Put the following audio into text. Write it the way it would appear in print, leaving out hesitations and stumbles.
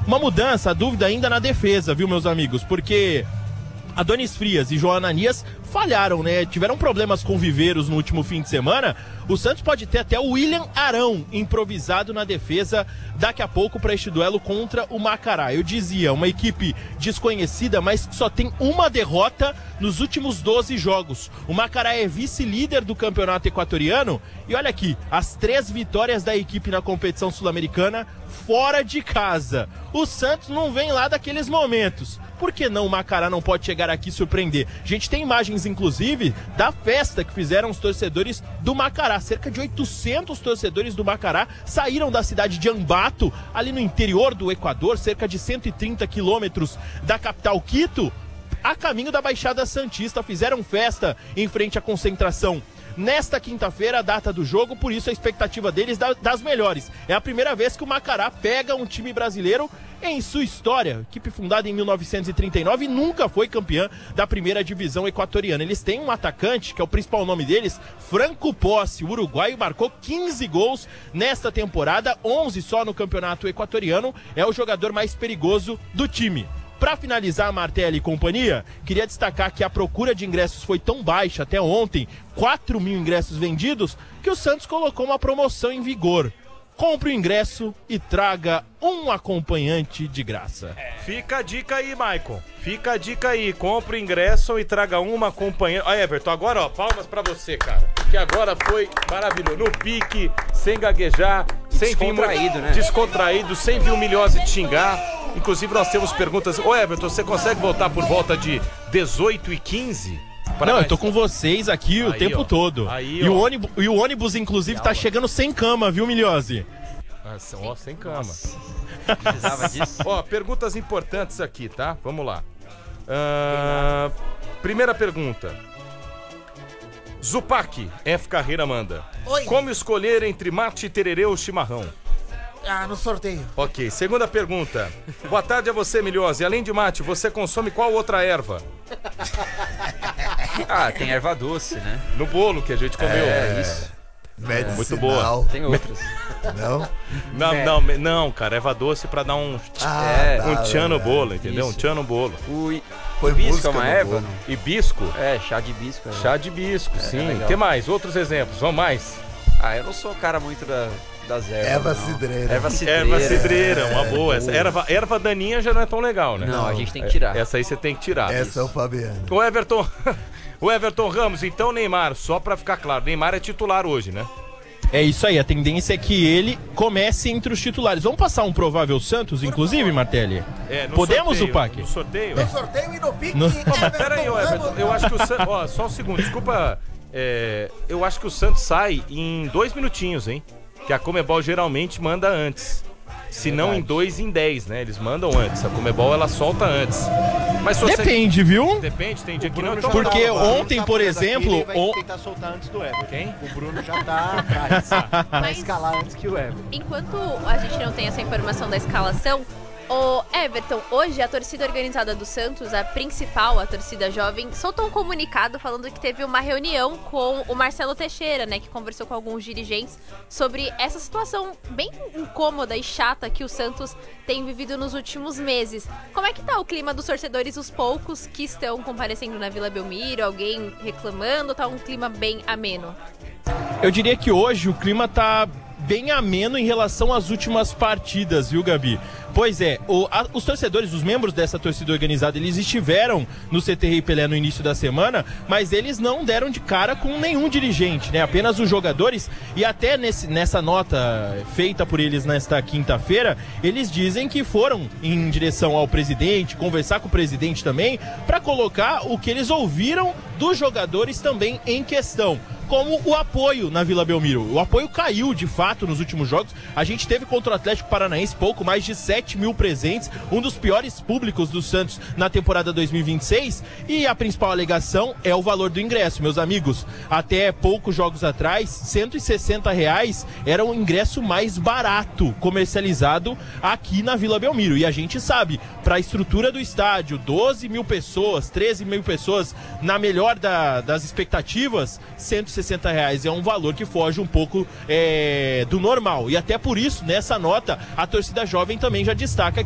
Uma mudança, a dúvida ainda na defesa, viu, meus amigos? Porque Adonis Frias e João Ananias falharam, né? Tiveram problemas com Viveiros no último fim de semana. O Santos pode ter até o William Arão improvisado na defesa daqui a pouco para este duelo contra o Macará. Eu dizia, uma equipe desconhecida, mas que só tem uma derrota nos últimos 12 jogos. O Macará é vice-líder do campeonato equatoriano e olha aqui, as 3 vitórias da equipe na competição sul-americana fora de casa. O Santos não vem lá daqueles momentos. Por que não o Macará não pode chegar aqui e surpreender? A gente tem imagens, inclusive, da festa que fizeram os torcedores do Macará. Cerca de 800 torcedores do Macará saíram da cidade de Ambato, ali no interior do Equador, cerca de 130 quilômetros da capital Quito, a caminho da Baixada Santista. Fizeram festa em frente à concentração nesta quinta-feira, a data do jogo, por isso a expectativa deles das melhores. É a primeira vez que o Macará pega um time brasileiro em sua história. Equipe fundada em 1939 e nunca foi campeã da primeira divisão equatoriana. Eles têm um atacante, que é o principal nome deles, Franco Possi. O uruguaio marcou 15 gols nesta temporada, 11 só no campeonato equatoriano. É o jogador mais perigoso do time. Para finalizar, Martelli e companhia, queria destacar que a procura de ingressos foi tão baixa até ontem, 4 mil ingressos vendidos, que o Santos colocou uma promoção em vigor. Compre o ingresso e traga um acompanhante de graça. Fica a dica aí, Maicon. Fica a dica aí. Compre o ingresso e traga um acompanhante. Ó, Everton, agora, ó, palmas pra você, cara. Que agora foi maravilhoso. No pique, sem gaguejar, sem descontraído, né? Descontraído, sem vir humilhose te xingar. Inclusive, nós temos perguntas. Ô, Everton, você consegue voltar por volta de 18h15? Não, eu tô com vocês aqui o tempo todo. Aí, e o ônibus, inclusive, tá chegando sem cama, viu, Milhose? Ó, sem cama. Precisava disso. Ó, perguntas importantes aqui, tá? Vamos lá. Primeira pergunta. Zupac, F. Carreira manda. Oi. Como escolher entre mate, tererê ou chimarrão? No sorteio. Ok, segunda pergunta. Boa tarde a você, Milhose. Além de mate, você consome qual outra erva? Tem erva doce, né? No bolo que a gente comeu. Isso. Medicinal. Muito boa. Tem outras. Não? Não, cara, erva doce pra dar um tchan no bolo, entendeu? Isso. Um tchan no bolo. O Põe hibisco é música uma no erva? bolo. Não? Hibisco? Chá de hibisco. Chá de hibisco, sim. legal. O que mais? Outros exemplos, vamos mais. Eu não sou cara muito das ervas. Erva não. cidreira. Erva cidreira. Erva cidreira, uma boa. Essa erva daninha já não é tão legal, né? Não, a gente tem que tirar. Essa aí você tem que tirar. Essa é o Fabiano. O Everton Ramos, então Neymar, só pra ficar claro, Neymar é titular hoje, né? É isso aí, a tendência é que ele comece entre os titulares. Vamos passar um provável Santos, inclusive, Martelli? No Podemos, sorteio, Zupac? No sorteio? No sorteio e no pique. Pera aí, Everton, eu acho que o Santos... Ó, só um segundo, desculpa. Eu acho que o Santos sai em 2 minutinhos, hein? Que a Comebol geralmente manda antes. Se não em 2, em 10, né? Eles mandam antes. A Comebol, ela solta antes. Mas se você... Depende, viu? Depende, tem dia que não. Bruno Porque já ontem, tá por preso aqui, exemplo, ele vai tentar soltar antes do Everton. Quem? O Bruno já tá atrás. Vai Mas- escalar antes que o Everton. Enquanto a gente não tem essa informação da escalação, o Everton, hoje a torcida organizada do Santos, a principal, a torcida jovem, soltou um comunicado falando que teve uma reunião com o Marcelo Teixeira, né, que conversou com alguns dirigentes sobre essa situação bem incômoda e chata que o Santos tem vivido nos últimos meses. Como é que tá o clima dos torcedores, os poucos que estão comparecendo na Vila Belmiro, alguém reclamando, tá um clima bem ameno? Eu diria que hoje o clima tá bem ameno em relação às últimas partidas, viu, Gabi? Pois é, os torcedores, os membros dessa torcida organizada, eles estiveram no CT Rei Pelé no início da semana, mas eles não deram de cara com nenhum dirigente, né? Apenas os jogadores, e até nessa nota feita por eles nesta quinta-feira, eles dizem que foram em direção ao presidente, conversar com o presidente também, para colocar o que eles ouviram dos jogadores também em questão, como o apoio na Vila Belmiro. O apoio caiu, de fato, nos últimos jogos. A gente teve contra o Atlético Paranaense pouco mais de 7 mil presentes, um dos piores públicos do Santos na temporada 2026, e a principal alegação é o valor do ingresso, meus amigos. Até poucos jogos atrás, R$160 era o ingresso mais barato comercializado aqui na Vila Belmiro, e a gente sabe, para a estrutura do estádio, 12 mil pessoas, 13 mil pessoas, na melhor das expectativas, R$160 é um valor que foge um pouco do normal, e até por isso, nessa nota, a torcida jovem também já destaca